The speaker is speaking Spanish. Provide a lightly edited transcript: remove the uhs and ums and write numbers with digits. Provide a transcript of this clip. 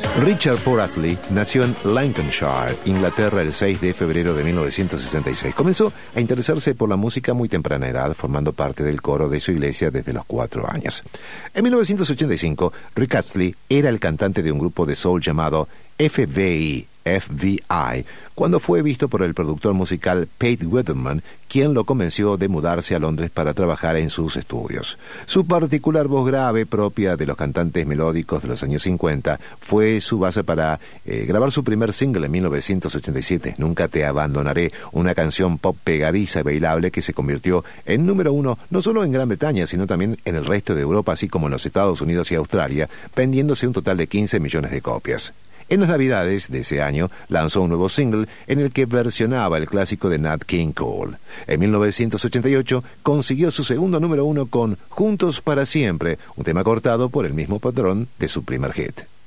Richard Porrasley nació en Lancashire, Inglaterra, el 6 de febrero de 1966. Comenzó a interesarse por la música a muy temprana edad, formando parte del coro de su iglesia desde los 4 años. En 1985, Rick Astley era el cantante de un grupo de soul llamado FBI, cuando fue visto por el productor musical Pete Weatherman, quien lo convenció de mudarse a Londres para trabajar en sus estudios. Su particular voz grave, propia de los cantantes melódicos de los años 50, fue su base para grabar su primer single en 1987, Nunca te abandonaré, una canción pop pegadiza y bailable que se convirtió en número 1 no solo en Gran Bretaña, sino también en el resto de Europa, así como en los Estados Unidos y Australia, vendiéndose un total de 15 millones de copias. En las Navidades de ese año lanzó un nuevo single en el que versionaba el clásico de Nat King Cole. En 1988 consiguió su segundo número 1 con Juntos para Siempre, un tema cortado por el mismo patrón de su primer hit.